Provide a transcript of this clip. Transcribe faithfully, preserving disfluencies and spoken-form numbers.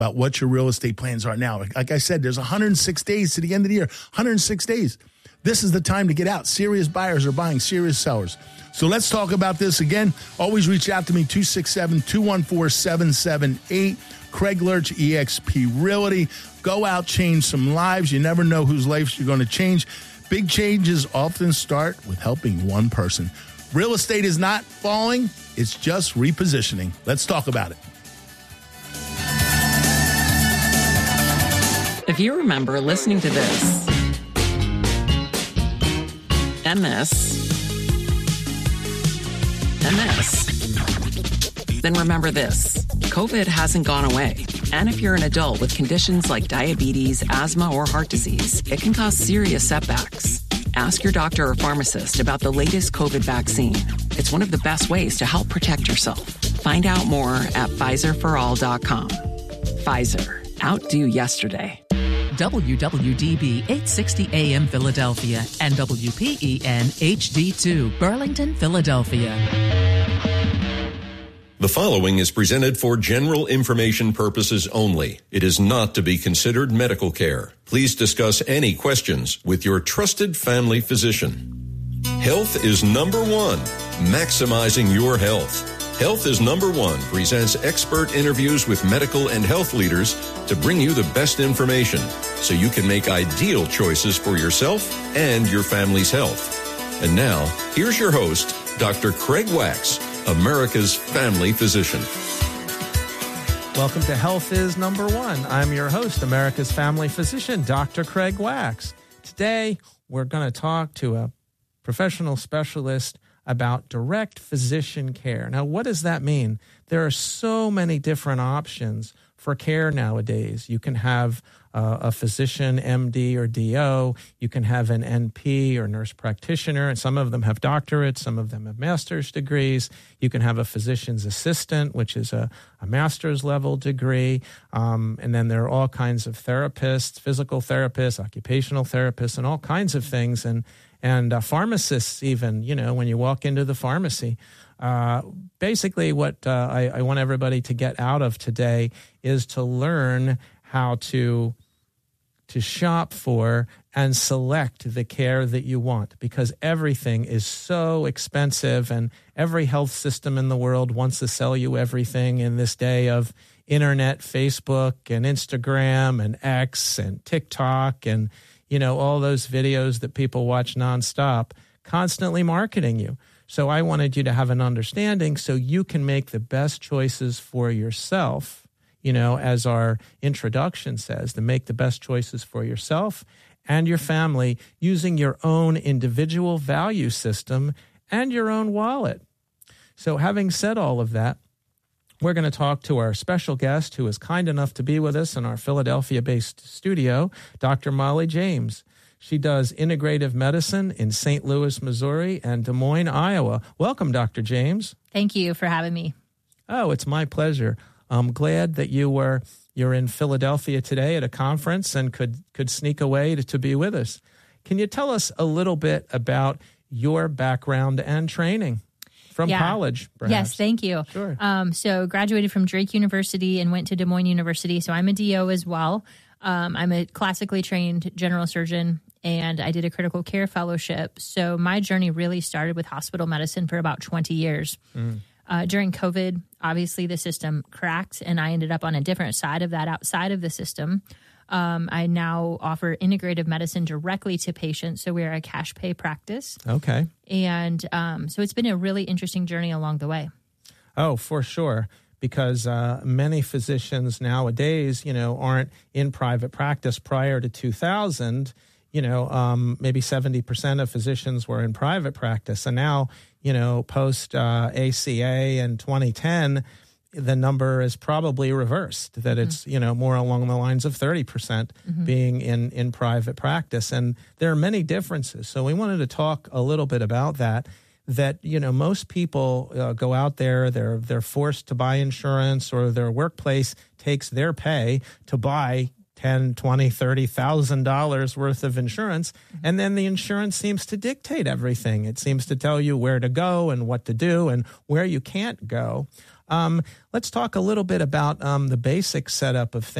about what your real estate plans are now. Like, like I said, there's one hundred six days to the end of the year, one hundred six days. This is the time to get out. Serious buyers are buying serious sellers. So let's talk about this again. Always reach out to me, two six seven, two one four, seven seven eight. Craig Lurch, E X P Realty. Go out, change some lives. You never know whose lives you're going to change. Big changes often start with helping one person. Real estate is not falling. It's just repositioning. Let's talk about it. If you remember listening to this and this and this, then remember this. COVID hasn't gone away. And if you're an adult with conditions like diabetes, asthma, or heart disease, it can cause serious setbacks. Ask your doctor or pharmacist about the latest COVID vaccine. It's one of the best ways to help protect yourself. Find out more at Pfizer for all dot com. Pfizer. Outdo yesterday. W W D B eight sixty A M Philadelphia and W P E N H D two Burlington, Philadelphia. The following is presented for general information purposes only. It is not to be considered medical care. Please discuss any questions with your trusted family physician. Health is number one. Maximizing your health. Health is number one presents expert interviews with medical and health leaders to bring you the best information so you can make ideal choices for yourself and your family's health. And now, here's your host, Doctor Craig Wax, America's family physician. Welcome to Health is Number One. I'm your host, America's family physician, Doctor Craig Wax. Today, we're going to talk to a professional specialist about direct physician care. Now, what does that mean? There are so many different options for care nowadays. You can have uh, a physician, M D or D O. You can have an N P or nurse practitioner, and some of them have doctorates, some of them have master's degrees. You can have a physician's assistant, which is a, a master's level degree. Um, and then there are all kinds of therapists, physical therapists, occupational therapists, and all kinds of things. And And uh, pharmacists even, you know, when you walk into the pharmacy. Uh, basically, what uh, I, I want everybody to get out of today is to learn how to to shop for and select the care that you want, because everything is so expensive, and every health system in the world wants to sell you everything in this day of internet, Facebook, and Instagram, and X, and TikTok, and you know, all those videos that people watch nonstop, constantly marketing you. So I wanted you to have an understanding so you can make the best choices for yourself, you know, as our introduction says, to make the best choices for yourself and your family using your own individual value system and your own wallet. So having said all of that, we're going to talk to our special guest who is kind enough to be with us in our Philadelphia-based studio, Doctor Molly James. She does integrative medicine in Saint Louis, Missouri, and Des Moines, Iowa. Welcome, Doctor James. Thank you for having me. Oh, it's my pleasure. I'm glad that you were you're in Philadelphia today at a conference and could could sneak away to, to be with us. Can you tell us a little bit about your background and training? From yeah. college, perhaps. Yes, thank you. Sure. Um, so graduated from Drake University and went to Des Moines University. So I'm a D O as well. Um, I'm a classically trained general surgeon, and I did a critical care fellowship. So my journey really started with hospital medicine for about twenty years. Mm. Uh, during COVID, obviously the system cracked, and I ended up on a different side of that outside of the system. Um, I now offer integrative medicine directly to patients, so we're a cash pay practice. Okay. And um, so it's been a really interesting journey along the way. Oh, for sure, because uh, many physicians nowadays, you know, aren't in private practice. Prior to two thousand, you know, um, maybe seventy percent of physicians were in private practice. And now, you know, post uh, A C A in twenty ten, the number is probably reversed, that it's, you know, more along the lines of thirty percent mm-hmm. being in, in private practice. And there are many differences. So we wanted to talk a little bit about that, that, you know, most people uh, go out there, they're they're forced to buy insurance, or their workplace takes their pay to buy ten, twenty, thirty thousand dollars worth of insurance, and then the insurance seems to dictate everything. It seems to tell you where to go and what to do and where you can't go. Um, let's talk a little bit about um, the basic setup of things.